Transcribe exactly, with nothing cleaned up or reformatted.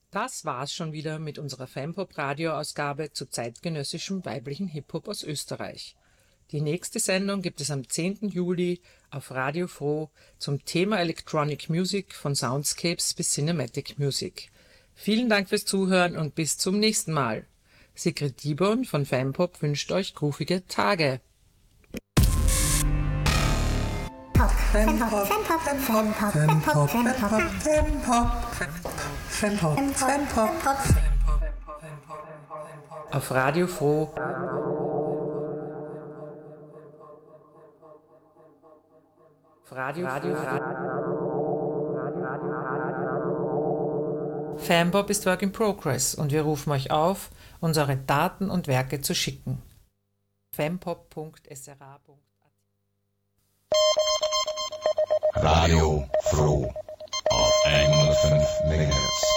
Das war's schon wieder mit unserer Fempop-Radio-Ausgabe zu zeitgenössischem weiblichen Hip-Hop aus Österreich. Die nächste Sendung gibt es am zehnten Juli auf Radio Froh zum Thema Electronic Music von Soundscapes bis Cinematic Music. Vielen Dank fürs Zuhören und bis zum nächsten Mal. Sigrid Dieborn von Fempop wünscht euch groovige Tage. Fempop, Fempop, Fempop, Fempop, Fempop, Fempop, Fempop, Fempop. Auf Radio Froh. Radio, Radio, Radio. Fempop ist Work in Progress und wir rufen euch auf, unsere Daten und Werke zu schicken. fempop punkt s r a punkt a t Radio Froh auf einhundertfünf Megahertz.